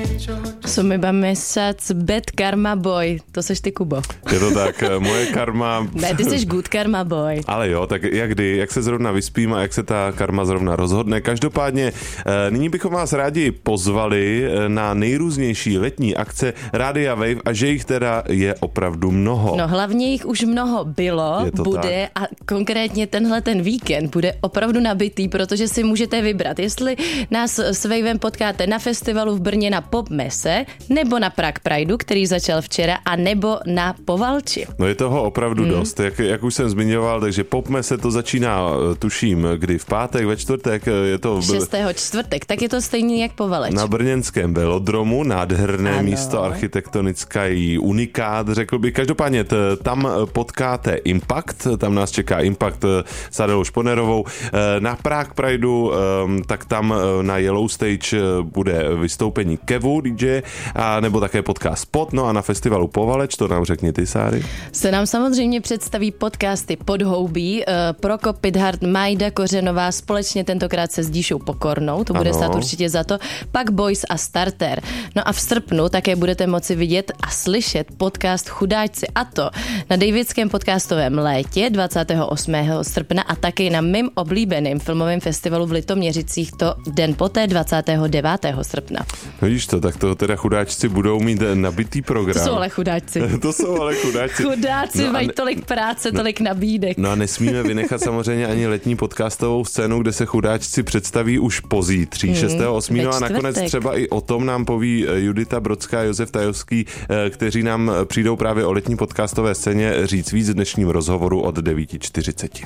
Somiba Mesac, bad karma boy. To seš ty, Kubo. Je to tak, moje karma... Ne, ty seš good karma boy. Ale jo, tak jak se zrovna vyspím a jak se ta karma zrovna rozhodne. Každopádně nyní bychom vás rádi pozvali na nejrůznější letní akce Rádia Wave a že jich teda je opravdu mnoho. No hlavně jich už mnoho bylo, bude tak. A konkrétně tenhle ten víkend bude opravdu nabitý, protože si můžete vybrat, jestli nás s Wavem potkáte na festivalu v Brně na Pop Mese, nebo na Prague Prideu, který začal včera, a nebo na Povalči. No je toho opravdu dost, jak už jsem zmiňoval, takže Pop Mese to začíná, tuším, kdy v pátek, ve čtvrtek, je to... 6. čtvrtek, tak je to stejně jak Povaleč. Na brněnském velodromu, nádherné místo, architektonický unikát, řekl bych. Každopádně tam potkáte Impact, tam nás čeká Impact s Adelou Šponerovou. Na Prague Prideu, tak tam na Yellow Stage bude vystoupení Kevu DJ, a nebo také podcast Spot, no a na festivalu Povaleč, to nám řekni ty, Sáry. Se nám samozřejmě představí podcasty Podhoubí, Prokop Pithart, Majda Kořenová, společně tentokrát se s Díšou Pokornou, to bude stát určitě za to, pak Boys a Starter. No a v srpnu také budete moci vidět a slyšet podcast Chudáčci, a to na Davidském podcastovém létě 28. srpna a taky na mým oblíbeným filmovém festivalu v Litoměřicích to den poté 29. srpna. Vidíš to, tak to teda Chudáčci budou mít nabitý program. To jsou ale chudáci. To jsou ale chudáci. Chudáci mají tolik práce, tolik nabídek. No a nesmíme vynechat samozřejmě ani letní podcastovou scénu, kde se Chudáčci představí už pozítří, 6.8. No a nakonec třeba i o tom nám poví Judita Brodská a Josef Tajovský, kteří nám přijdou právě o letní podcastové scéně říct víc v dnešním rozhovoru od 9:40.